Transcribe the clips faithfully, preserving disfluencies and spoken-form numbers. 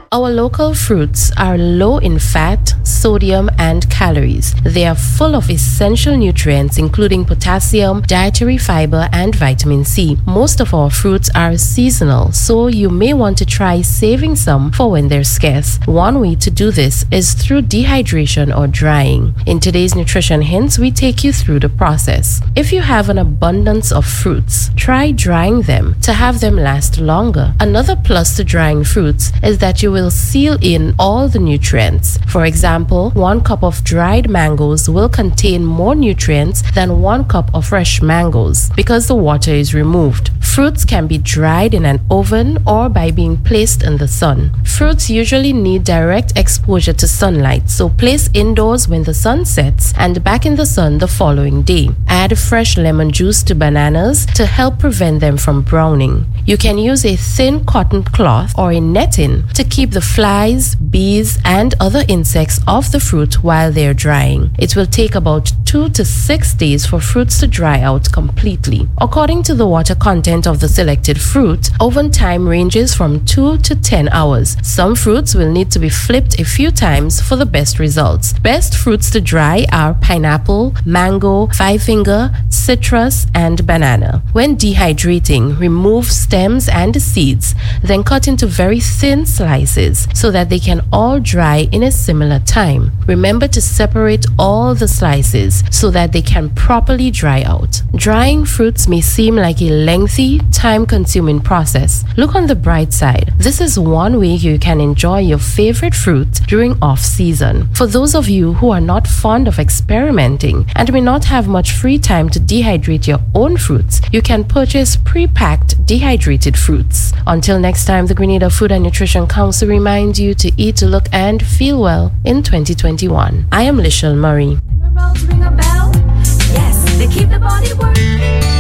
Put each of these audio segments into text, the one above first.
Our local fruits are low in fat, sodium, and calories. They are full of essential nutrients including potassium, dietary fiber, and vitamin C. Most of our fruits are seasonal, so you may want to try saving some for when they're scarce. One way to do this is through dehydration or drying. In today's Nutrition Hints, we take you through the process. If you have an abundance of fruits, try drying them to have them last longer. Another plus to drying fruits is that you will seal in all the nutrients. For example, one cup of dried mangoes will contain more nutrients than one cup of fresh mangoes because the water is removed. Fruits can be dried in an oven or by being placed in the sun. Fruits usually need direct exposure to sunlight, so place indoors when the sun sets and back in the sun the following day. Add fresh lemon juice to bananas to help prevent them from browning. You can use a thin cotton cloth or a netting to keep the flies, bees, and other insects off the fruit while they're drying. It will take about two to six days for fruits to dry out completely. According to the water content of the selected fruit, oven time ranges from two to ten hours. Some fruits will need to be flipped a few times for the best results. Best fruits to dry are pineapple, mango, five-finger, citrus, and banana. When dehydrating, remove stems and seeds, then cut into very thin slices so that they can all dry in a similar time. Remember to separate all the slices so that they can properly dry out. Drying fruits may seem like a lengthy, time-consuming process. Look on the bright side. This is one way you can enjoy your favorite fruit during off-season. For those of you who are not fond of experimenting and may not have much free time to dehydrate your own fruits, you can purchase pre-packed dehydrated fruits. Until next time, the Grenada Food and Nutrition Council reminds you to eat, look, and feel well in twenty twenty-one. I am Lishelle Murray. Minerals ring a bell. Yes, they keep the body working.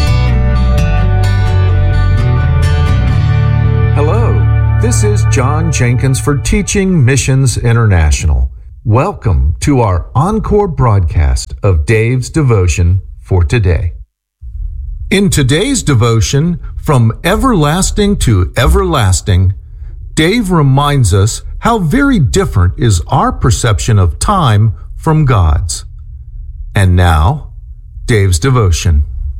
Hello, this is John Jenkins for Teaching Missions International. Welcome to our encore broadcast of Dave's Devotion for today. In today's devotion, From Everlasting to Everlasting, Dave reminds us how very different is our perception of time from God's. And now, Dave's devotion.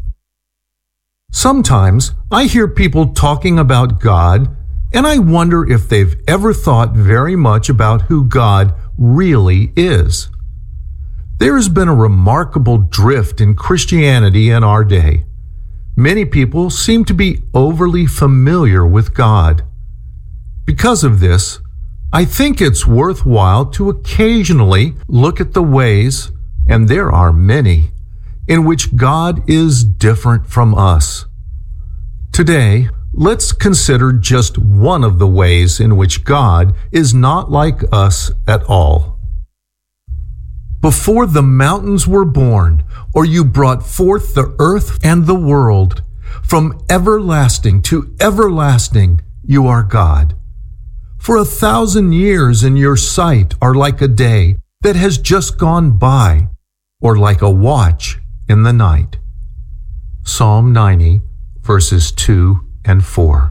Sometimes I hear people talking about God, and I wonder if they've ever thought very much about who God really is. There has been a remarkable drift in Christianity in our day. Many people seem to be overly familiar with God. Because of this, I think it's worthwhile to occasionally look at the ways, and there are many, in which God is different from us. Today, let's consider just one of the ways in which God is not like us at all. Before the mountains were born, or you brought forth the earth and the world, from everlasting to everlasting you are God. For a thousand years in your sight are like a day that has just gone by, or like a watch in the night. Psalm ninety, verses two and four.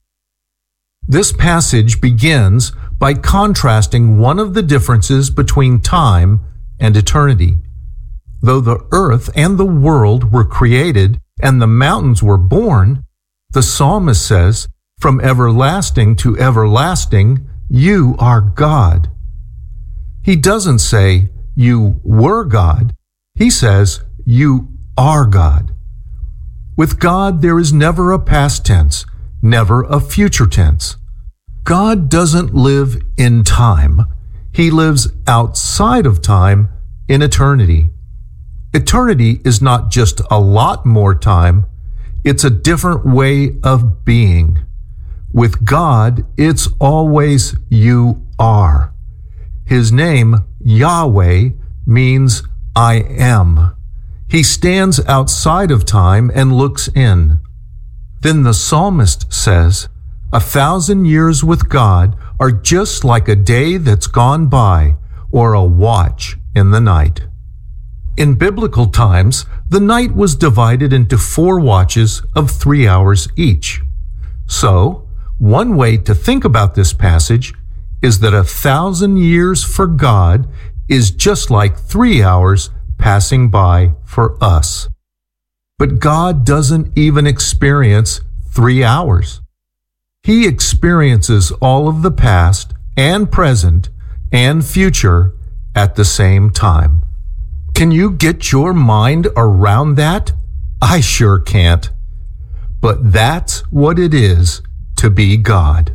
This passage begins by contrasting one of the differences between time and eternity. Though the earth and the world were created and the mountains were born, the psalmist says, "From everlasting to everlasting, you are God." He doesn't say, "You were God." He says, "You are God." With God, there is never a past tense, never a future tense. God doesn't live in time. He lives outside of time in eternity. Eternity is not just a lot more time, it's a different way of being. With God, it's always you are. His name, Yahweh, means I am. He stands outside of time and looks in. Then the psalmist says, "A thousand years with God are just like a day that's gone by, or a watch in the night." In biblical times, the night was divided into four watches of three hours each. So, one way to think about this passage is that a thousand years for God is just like three hours passing by for us. But God doesn't even experience three hours. He experiences all of the past and present and future at the same time. Can you get your mind around that? I sure can't. But that's what it is to be God.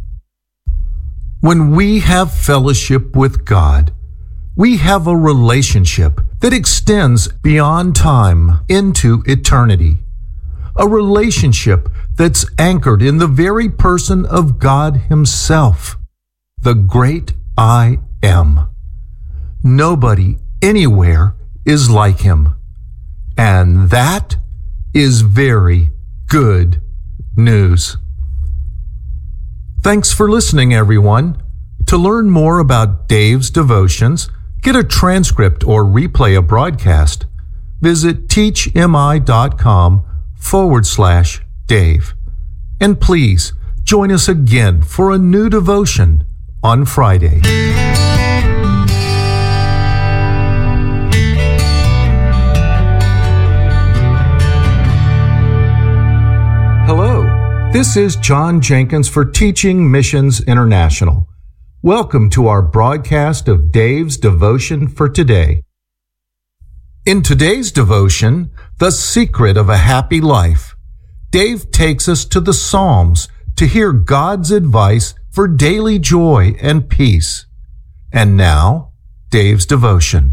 When we have fellowship with God, we have a relationship that extends beyond time into eternity. A relationship that's anchored in the very person of God Himself, the great I Am. Nobody anywhere is like Him. And that is very good news. Thanks for listening, everyone. To learn more about Dave's devotions, get a transcript or replay a broadcast, visit teachmi.com forward slash Dave. And please join us again for a new devotion on Friday. Hello, this is John Jenkins for Teaching Missions International. Welcome to our broadcast of Dave's devotion for today. In today's devotion, The Secret of a Happy Life, Dave takes us to the Psalms to hear God's advice for daily joy and peace. And now, Dave's devotion.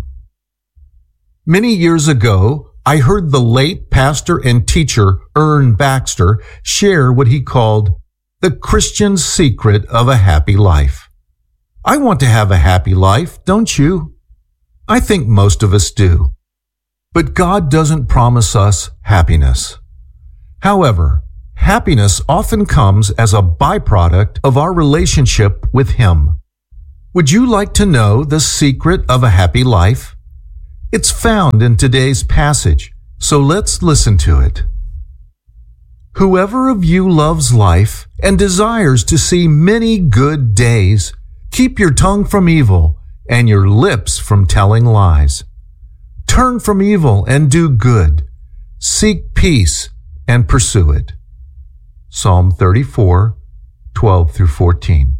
Many years ago, I heard the late pastor and teacher Ern Baxter share what he called the Christian secret of a happy life. I want to have a happy life, don't you? I think most of us do. But God doesn't promise us happiness. However, happiness often comes as a byproduct of our relationship with Him. Would you like to know the secret of a happy life? It's found in today's passage, so let's listen to it. Whoever of you loves life and desires to see many good days, keep your tongue from evil and your lips from telling lies. Turn from evil and do good. Seek peace and pursue it. Psalm thirty-four, twelve through fourteen.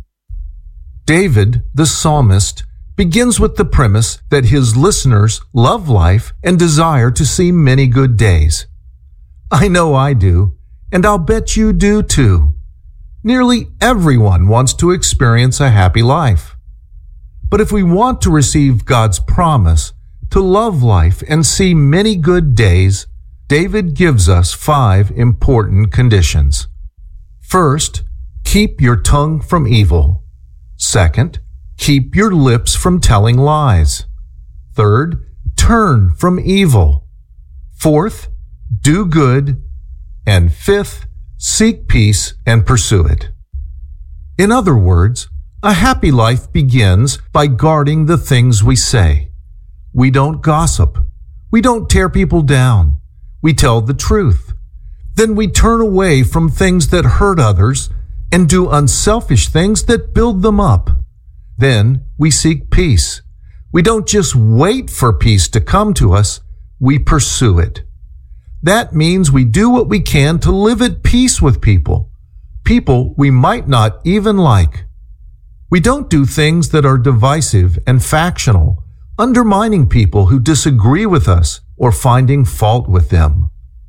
David, the psalmist, begins with the premise that his listeners love life and desire to see many good days. I know I do, and I'll bet you do too. Nearly everyone wants to experience a happy life. But if we want to receive God's promise to love life and see many good days, David gives us five important conditions. First, keep your tongue from evil. Second, keep your lips from telling lies. Third, turn from evil. Fourth, do good. And fifth, seek peace and pursue it. In other words, a happy life begins by guarding the things we say. We don't gossip. We don't tear people down. We tell the truth. Then we turn away from things that hurt others and do unselfish things that build them up. Then we seek peace. We don't just wait for peace to come to us, we pursue it. That means we do what we can to live at peace with people, people we might not even like. We don't do things that are divisive and factional, undermining people who disagree with us or finding fault with them.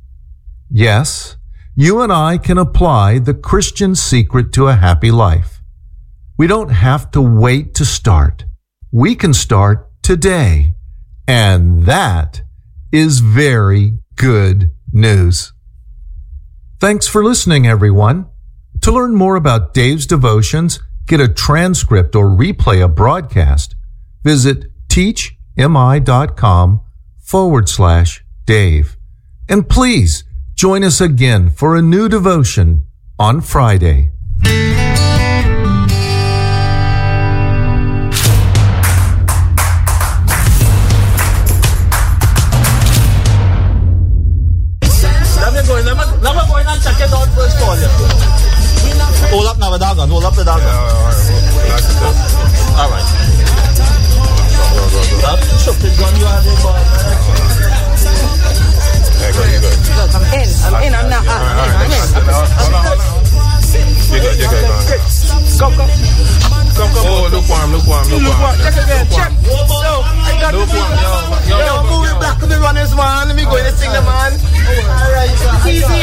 Yes, you and I can apply the Christian secret to a happy life. We don't have to wait to start. We can start today. And that is very good news. Thanks for listening, everyone. To learn more about Dave's devotions, get a transcript or replay a broadcast, visit teachmi.com forward slash Dave. And please join us again for a new devotion on Friday. Hold up now, dog. Hold up the dog. In and out. You go, you go, go. Go, go. Come, come. Oh, look warm, look warm, look warm. Check again, check.